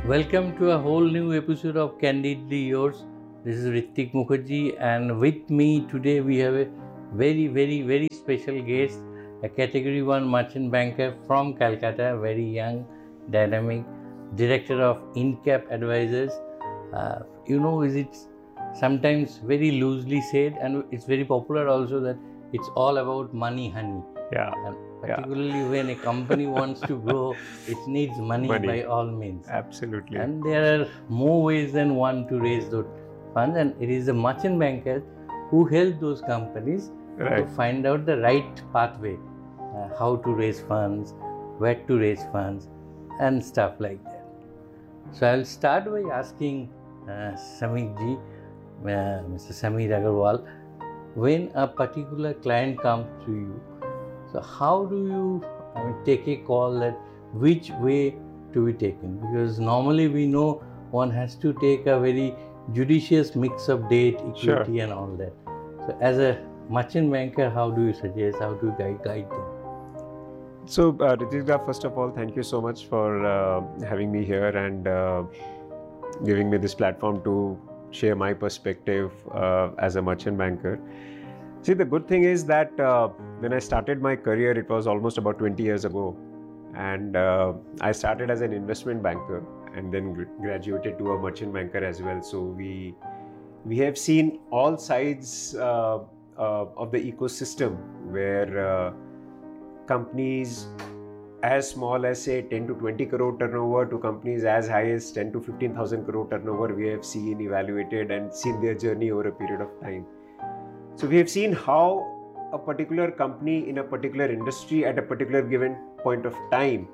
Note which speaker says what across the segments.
Speaker 1: Welcome to a whole new episode of Candidly Yours. This is Ritik Mukherjee, and with me today we have a very special guest, a Category 1 merchant banker from Calcutta, very young, dynamic, director of InCap Advisors. Is it sometimes very loosely said, and it's very popular also, that it's all about money, honey.
Speaker 2: Yeah.
Speaker 1: And particularly when a company wants to grow, it needs money by all means.
Speaker 2: Absolutely.
Speaker 1: And there are more ways than one to raise those funds, and it is the merchant bankers who help those companies to find out the right pathway, how to raise funds, where to raise funds, and stuff like that. So I'll start by asking Samik ji, Mr. Samir Agarwal, when a particular client comes to you, so how do you take a call that which way to be taken? Because normally we know one has to take a very judicious mix of debt, equity, and all that. So as a merchant banker, how do you suggest, how do you guide them?
Speaker 2: So Ritika, first of all, thank you so much for having me here and giving me this platform to share my perspective as a merchant banker. See, the good thing is that when I started my career, it was almost about 20 years ago. And I started as an investment banker and then graduated to a merchant banker as well. So we have seen all sides of the ecosystem where companies as small as say 10 to 20 crore turnover to companies as high as 10 to 15,000 crore turnover, we have seen, evaluated and seen their journey over a period of time. So we have seen how a particular company in a particular industry at a particular given point of time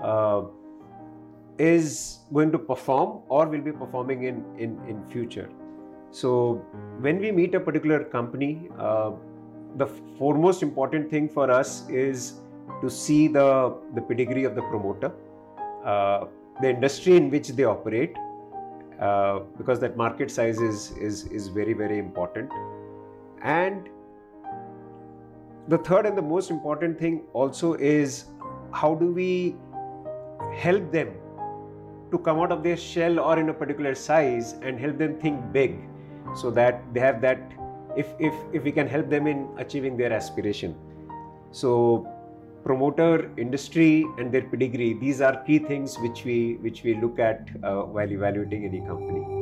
Speaker 2: is going to perform or will be performing in future. So when we meet a particular company, the foremost important thing for us is to see the pedigree of the promoter, the industry in which they operate, because that market size is very important. And the third and the most important thing also is how do we help them to come out of their shell or in a particular size and help them think big, so that they have that, if we can help them in achieving their aspiration. So promoter, industry and their pedigree, these are key things which we look at while evaluating any company.